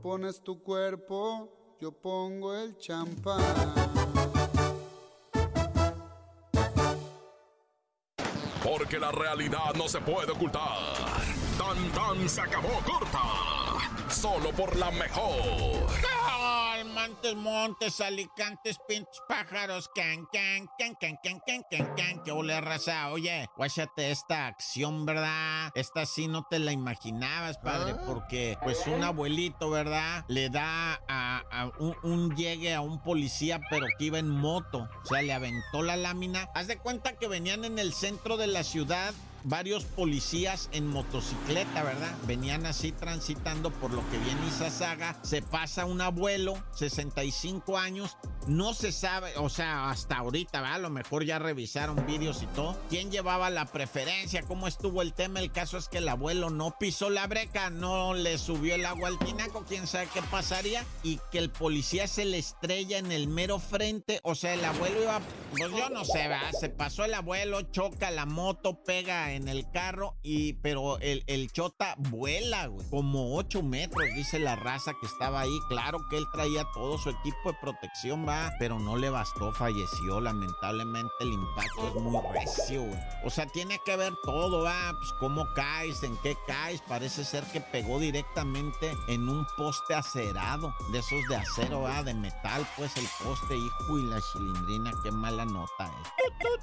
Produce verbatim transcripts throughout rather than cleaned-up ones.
pones tu cuerpo, yo pongo el champán. Porque la realidad no se puede ocultar. Tan tan se acabó corta. Solo por la mejor. ¡Ay, Montes, Montes, Alicantes, pinches pájaros! ¡Can, can, can, can, can, can, can, can! ¡Qué ole, raza! Oye, guáchate esta acción, ¿verdad? Esta sí no te la imaginabas, padre, porque pues un abuelito, ¿verdad? Le da a, a un, un llegue a un policía, pero que iba en moto. O sea, le aventó la lámina. Haz de cuenta que venían en el centro de la ciudad varios policías en motocicleta, ¿verdad? Venían así transitando por lo que viene Izazaga. Se pasa un abuelo, sesenta y cinco años. No se sabe, o sea, hasta ahorita, ¿verdad? A lo mejor ya revisaron vídeos y todo. ¿Quién llevaba la preferencia? ¿Cómo estuvo el tema? El caso es que el abuelo no pisó la breca, no le subió el agua al tinaco. ¿Quién sabe qué pasaría? Y que el policía se le estrella en el mero frente. O sea, el abuelo iba, pues yo no sé, ¿verdad? Se pasó el abuelo, choca la moto, pega en el carro, y pero el, el chota vuela, güey, como ocho metros, dice la raza que estaba ahí. Claro que él traía todo su equipo de protección, va, pero no le bastó, falleció. Lamentablemente el impacto es muy recio, güey. O sea, tiene que ver todo, va, pues cómo caes, en qué caes. Parece ser que pegó directamente en un poste acerado, de esos de acero, va, de metal, pues el poste, hijo, y la chilindrina, qué mala nota es.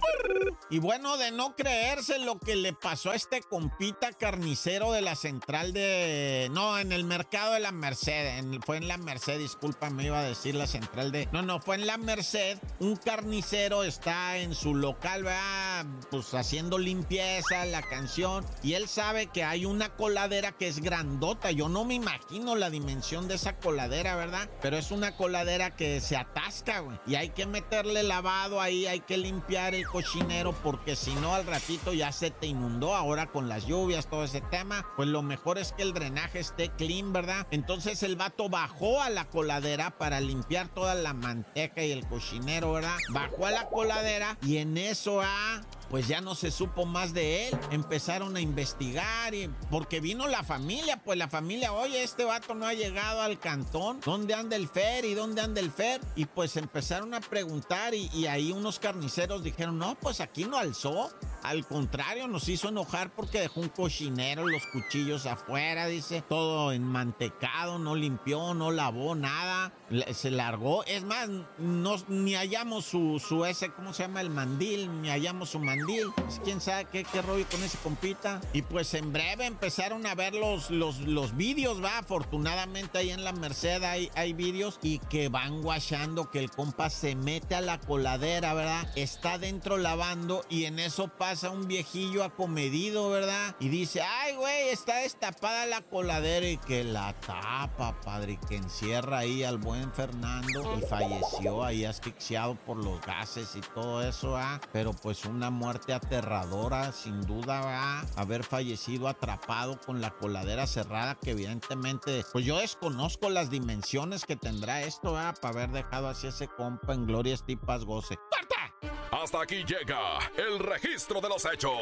Y bueno, de no creerse lo que le pasó a este compita carnicero de la central de... No, en el mercado de la Merced. En... Fue en la Merced, disculpa, me iba a decir la central de... No, no, fue en la Merced. Un carnicero está en su local, ¿verdad? Pues haciendo limpieza, la canción. Y él sabe que hay una coladera que es grandota. Yo no me imagino la dimensión de esa coladera, ¿verdad? Pero es una coladera que se atasca, güey. Y hay que meterle lavado ahí, hay que limpiar el cochinero, porque si no al ratito ya se te inundó. Ahora con las lluvias, todo ese tema, pues lo mejor es que el drenaje esté clean, ¿verdad? Entonces el vato bajó a la coladera para limpiar toda la manteca y el cochinero, ¿verdad? Bajó a la coladera y en eso, ah... pues ya no se supo más de él. Empezaron a investigar y porque vino la familia, pues la familia, oye, este vato no ha llegado al cantón, ¿dónde anda el Fer? ¿Y dónde anda el Fer? Y pues empezaron a preguntar y, y ahí unos carniceros dijeron, no, pues aquí no alzó, al contrario, nos hizo enojar porque dejó un cochinero, los cuchillos afuera, dice, todo enmantecado, no limpió, no lavó nada, se largó. Es más, no, ni hallamos su, su ese, ¿cómo se llama? El mandil, ni hallamos su mandil. Quién sabe qué, qué rollo con ese compita. Y pues en breve empezaron a ver los, los, los vídeos, va. Afortunadamente ahí en la Merced hay, hay vídeos y que van guachando que el compa se mete a la coladera, ¿verdad? Está dentro lavando y en eso pasa un viejillo acomedido, ¿verdad? Y dice, ay, güey, está destapada la coladera, y que la tapa, padre, y que encierra ahí al buen Fernando y falleció ahí asfixiado por los gases y todo eso, ¿ah? Pero pues una muerte aterradora, sin duda, va, haber fallecido atrapado con la coladera cerrada, que evidentemente, pues yo desconozco las dimensiones que tendrá esto, va, para haber dejado así ese compa en gloria, estipas, goce. ¡Corta! Hasta aquí llega el registro de los hechos.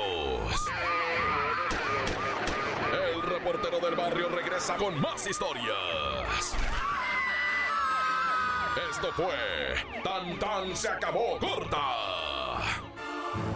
El reportero del barrio regresa con más historias. Esto fue Tan Tan se acabó corta.